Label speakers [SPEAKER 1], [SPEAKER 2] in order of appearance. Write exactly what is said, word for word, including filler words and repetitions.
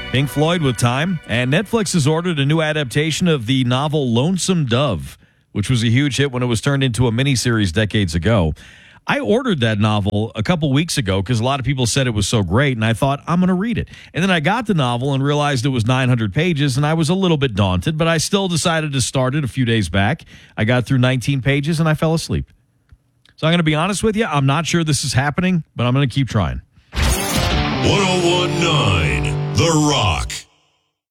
[SPEAKER 1] Pink Floyd with Time. And Netflix has ordered a new adaptation of the novel Lonesome Dove, which was a huge hit when it was turned into a miniseries decades ago. I ordered that novel a couple weeks ago because a lot of people said it was so great, and I thought, I'm going to read it. And then I got the novel and realized it was nine hundred pages, and I was a little bit daunted, but I still decided to start it a few days back. I got through nineteen pages, and I fell asleep. So I'm going to be honest with you. I'm not sure this is happening, but I'm going to keep trying.
[SPEAKER 2] one oh one point nine The Rock.